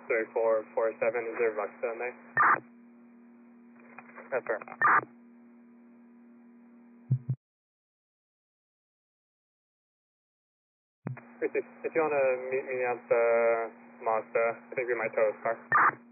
3447, is there Vuxa in there? Yes, sir. If you want to meet me at the Mazda, I think we might tow his car.